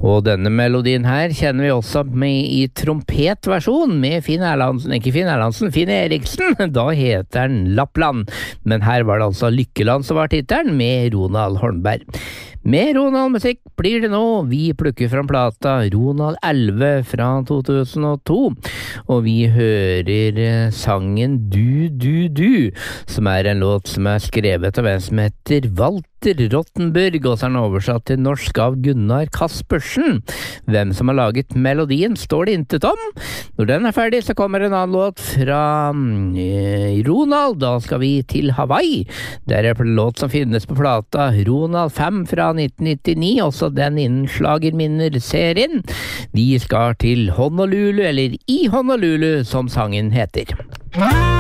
Og denne melodien her kjenner vi også med i trompetversjon med Finn Eriksen. Da heter den Lappland, men her var det altså Lykkeland som var tittelen med Ronald Holmberg. Med Ronald-musikk blir det nå. Vi plukker fram plata Ronald 11 fra 2002, og vi hører sangen Du, som er en låt som er skrevet av en som heter Walter Rottenburg, og så er den oversatt til norsk av Gunnar Kaspersen. Hvem som har laget melodien står det intet om. Når den er ferdig så kommer en annen låt fra Ronald. Da skal vi til Hawaii. Det er en låt som finnes på plata Ronald 5 fra 1999, også den innen Slagerminner-serien. Vi skal til Honolulu, eller i Honolulu som sangen heter.